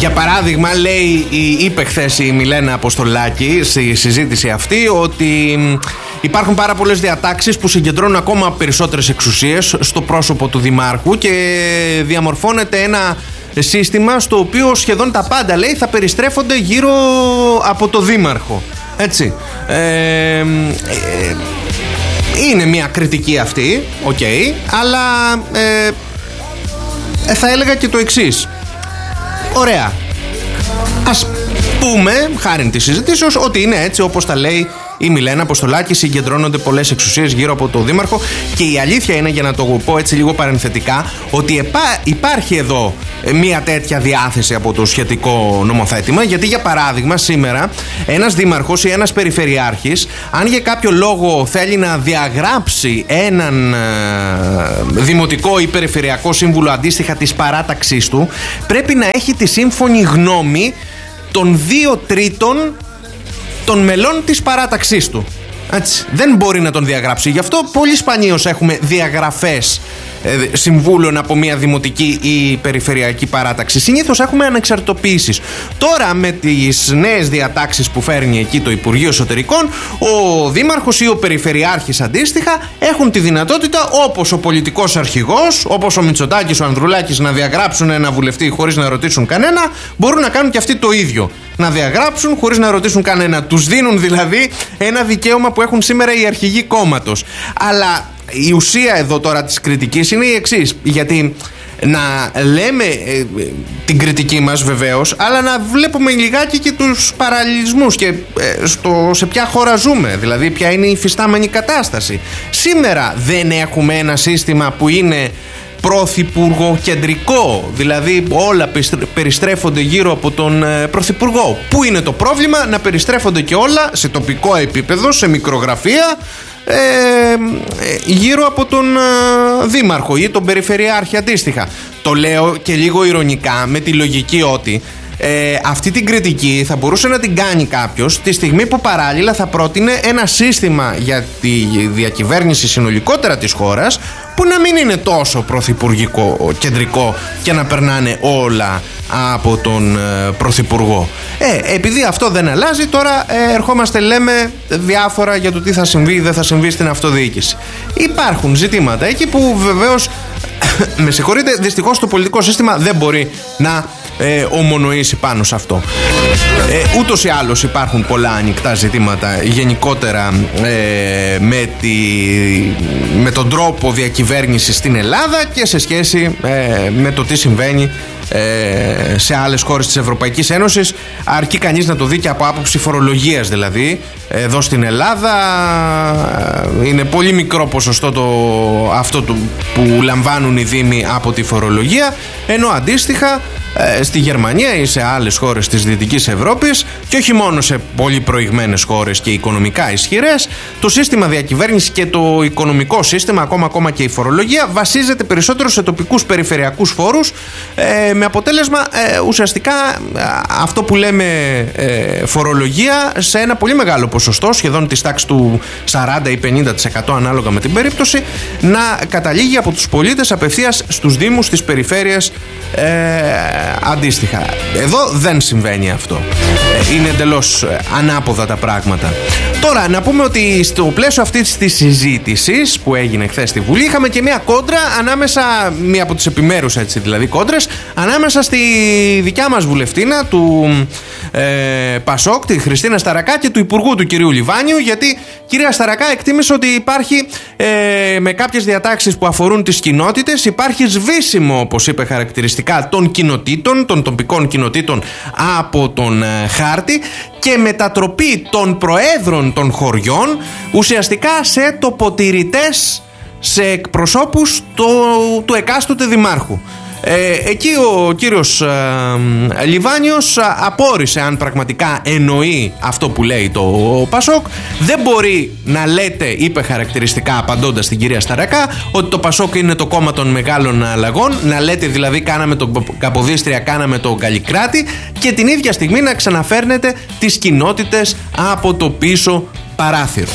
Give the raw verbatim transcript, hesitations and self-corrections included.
Για παράδειγμα, λέει, είπε χθες η Μιλένα Αποστολάκη στη συζήτηση αυτή ότι υπάρχουν πάρα πολλές διατάξεις που συγκεντρώνουν ακόμα περισσότερες εξουσίες στο πρόσωπο του Δημάρχου και διαμορφώνεται ένα σύστημα στο οποίο σχεδόν τα πάντα, λέει, θα περιστρέφονται γύρω από το Δήμαρχο. Έτσι. Ε, ε, είναι μια κριτική αυτή, οκ, okay, αλλά ε, ε, θα έλεγα και το εξής. Ωραία. Ας πούμε, χάριν της συζητήσεως, ότι είναι έτσι όπως τα λέει η Μιλένα Αποστολάκη, συγκεντρώνονται πολλές εξουσίες γύρω από το Δήμαρχο και η αλήθεια είναι, για να το πω έτσι λίγο παρενθετικά, ότι επά, υπάρχει εδώ μια τέτοια διάθεση από το σχετικό νομοθέτημα, γιατί για παράδειγμα σήμερα ένας δήμαρχος ή ένας περιφερειάρχης, αν για κάποιο λόγο θέλει να διαγράψει έναν ε, δημοτικό ή περιφερειακό σύμβουλο αντίστοιχα της παράταξής του, πρέπει να έχει τη σύμφωνη γνώμη των δύο τρίτων των μελών της παράταξής του. Έτσι. Δεν μπορεί να τον διαγράψει. Γι' αυτό πολύ σπανίως έχουμε διαγραφές ε, συμβούλων από μια δημοτική ή περιφερειακή παράταξη. Συνήθως έχουμε ανεξαρτητοποίησεις. Τώρα με τις νέες διατάξεις που φέρνει εκεί το Υπουργείο Εσωτερικών, ο δήμαρχος ή ο περιφερειάρχης αντίστοιχα έχουν τη δυνατότητα, όπως ο πολιτικός αρχηγός, όπως ο Μητσοτάκης, ο Ανδρουλάκης, να διαγράψουν ένα βουλευτή χωρίς να ρωτήσουν κανένα. Μπορούν να κάνουν και αυτοί το ίδιο. Να διαγράψουν χωρίς να ρωτήσουν κανένα. Τους δίνουν δηλαδή ένα δικαίωμα που έχουν σήμερα οι αρχηγοί κόμματος. Αλλά η ουσία εδώ τώρα της κριτικής είναι η εξής. Γιατί να λέμε ε, την κριτική μας βεβαίως, αλλά να βλέπουμε λιγάκι και τους παραλληλισμούς και ε, στο, σε ποια χώρα ζούμε. Δηλαδή ποια είναι η υφιστάμενη κατάσταση. Σήμερα δεν έχουμε ένα σύστημα που είναι πρωθυπουργό κεντρικό, δηλαδή όλα περιστρέφονται γύρω από τον ε, πρωθυπουργό. Πού είναι το πρόβλημα? Να περιστρέφονται και όλα σε τοπικό επίπεδο, σε μικρογραφία, ε, ε, γύρω από τον ε, δήμαρχο ή τον περιφερειάρχη αντίστοιχα. Το λέω και λίγο ειρωνικά, με τη λογική ότι Ε, αυτή την κριτική θα μπορούσε να την κάνει κάποιος τη στιγμή που παράλληλα θα πρότεινε ένα σύστημα για τη διακυβέρνηση συνολικότερα της χώρας που να μην είναι τόσο πρωθυπουργικό κεντρικό και να περνάνε όλα από τον ε, πρωθυπουργό. Ε, επειδή αυτό δεν αλλάζει, τώρα ε, ερχόμαστε, λέμε διάφορα για το τι θα συμβεί ή δεν θα συμβεί στην αυτοδιοίκηση. Υπάρχουν ζητήματα εκεί που βεβαίως με συγχωρείτε, δυστυχώς το πολιτικό σύστημα δεν μπορεί να ε, ομονοήσει πάνω σε αυτό. Ε, ούτως ή άλλως υπάρχουν πολλά ανοιχτά ζητήματα γενικότερα ε, με, τη, με τον τρόπο διακυβέρνησης στην Ελλάδα και σε σχέση ε, με το τι συμβαίνει ε, σε άλλες χώρες της Ευρωπαϊκής Ένωσης, αρκεί κανείς να το δει και από άποψη φορολογίας. Δηλαδή εδώ στην Ελλάδα είναι πολύ μικρό ποσοστό το, αυτό το, που λαμβάνουν οι δήμοι από τη φορολογία, ενώ αντίστοιχα ε, στη Γερμανία ή σε άλλες χώρες της Δυτικής Ευρώπης, και όχι μόνο σε πολύ προηγμένες χώρες και οικονομικά ισχυρές, το σύστημα διακυβέρνησης και το οικονομικό σύστημα, ακόμα, ακόμα και η φορολογία, βασίζεται περισσότερο σε τοπικούς περιφερειακούς φόρους, ε, με αποτέλεσμα ε, ουσιαστικά ε, αυτό που λέμε ε, φορολογία σε ένα πολύ μεγάλο ποσοστό, σχεδόν της τάξης του σαράντα ή πενήντα τοις εκατό ανάλογα με την περίπτωση, να καταλήγει από τους πολίτες απευθείας στους δήμους, στις περιφέρειες ε, αντίστοιχα. Εδώ δεν συμβαίνει αυτό. Είναι εντελώς ανάποδα τα πράγματα. Τώρα να πούμε ότι στο πλαίσιο αυτής της συζήτησης που έγινε χθες στη Βουλή, είχαμε και μια κόντρα ανάμεσα, μία από τις επιμέρους έτσι δηλαδή κόντρες, ανάμεσα στη δικιά μας βουλευτίνα του ε, Πασόκ, τη Χριστίνα Σταρακά, και του Υπουργού του κυρίου Λιβάνιου, γιατί κυρία Σταρακά εκτίμησε ότι υπάρχει ε, με κάποιες διατάξεις που αφορούν τις κοινότητες, υπάρχει σβήσιμο, όπως είπε χαρακτηριστικά, των κοινοτήτων, των τοπικών κοινοτήτων από τον ε, χάρτη, και μετατροπή των προέδρων των χωριών ουσιαστικά σε τοποτηρητές, σε εκπροσώπους του, του εκάστοτε δημάρχου. Ε, εκεί ο κύριος ε, Λιβάνιος απόρρισε αν πραγματικά εννοεί αυτό που λέει το Πασόκ. Δεν μπορεί να λέτε, είπε χαρακτηριστικά απαντώντας στην κυρία Σταρακά, ότι το Πασόκ είναι το κόμμα των μεγάλων αλλαγών, να λέτε δηλαδή κάναμε τον Καποδίστρια, κάναμε τον Καλλικράτη, και την ίδια στιγμή να ξαναφέρνετε τις κοινότητες από το πίσω παράθυρο.